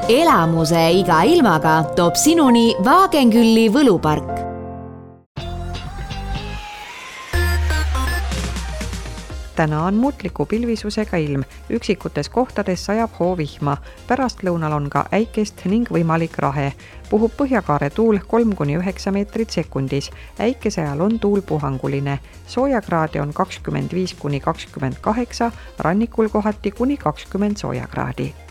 elamuse iga ilmaga toob sinuni Vaagenkülli võlupark. Täna on muutliku pilvisusega ilm, üksikutes kohtades sajab hoovihma, pärastlõunal on ka äikest ning võimalik rahe. Puhub põhjakaare tuul 3–9 meetrit sekundis, äikese ajal on tuul puhanguline. Soojakraade on 25–28, rannikul kohati kuni 20 soojakraadi.